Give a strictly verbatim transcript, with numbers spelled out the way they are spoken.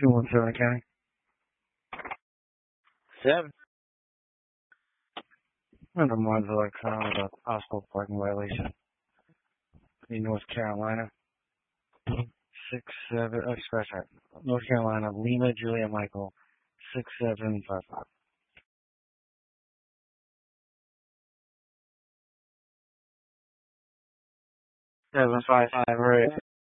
two one seven County. Seven. Under Martinsville, County, about possible parking violation in North Carolina. Six seven. Oh, scratch that. North Carolina, Lima, Julia, Michael. Six seven five five. Seven five five. Right.